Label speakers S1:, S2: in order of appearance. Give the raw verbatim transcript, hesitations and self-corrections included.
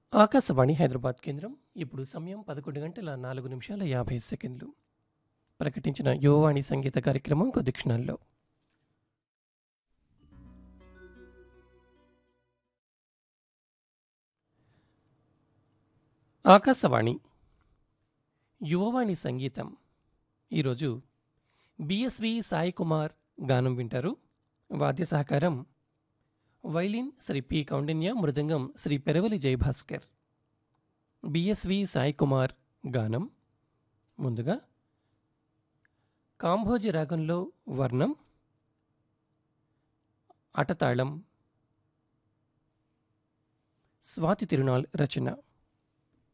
S1: ఆకాశవాణి హైదరాబాద్ కేంద్రం. ఇప్పుడు సమయం పదకొండు గంటల నాలుగు నిమిషాల యాభై సెకండ్లు. ప్రకటించిన యువవాణి సంగీత కార్యక్రమం కొద్ది క్షణాల్లో. ఆకాశవాణి యువవాణి సంగీతం. ఈరోజు బిఎస్వి సాయి కుమార్ గానం వింటారు. వాద్య సహకారం వైలిన్ శ్రీ పి కౌండిన్య, మృదంగం శ్రీ పెరవలి జయభాస్కర్. బిఎస్వి సాయి కుమార్ గానం. ముందుగా కాంభోజి రాగంలో వర్ణం, అటతాళం, స్వాతి తిరునాళ్ రచన.